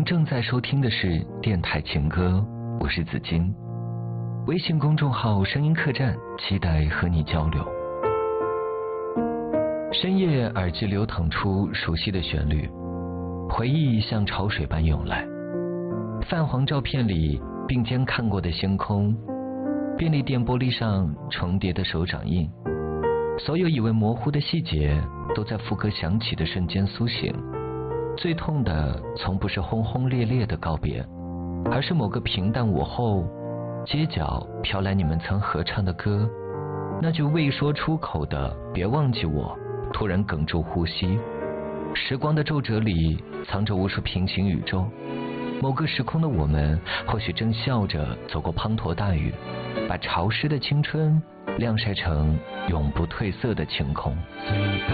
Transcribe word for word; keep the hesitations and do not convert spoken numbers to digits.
正在收听的是电台情歌，我是子金。微信公众号声音客栈，期待和你交流。深夜耳机流淌出熟悉的旋律，回忆像潮水般涌来。泛黄照片里并肩看过的星空，便利店玻璃上重叠的手掌印，所有以为模糊的细节都在副歌响起的瞬间苏醒。最痛的从不是轰轰烈烈的告别，而是某个平淡午后，街角飘来你们曾合唱的歌，那句未说出口的别忘记我，突然哽住呼吸。时光的皱褶里藏着无数平行宇宙，某个时空的我们或许正笑着走过滂沱大雨，把潮湿的青春晾晒成永不褪色的晴空。 最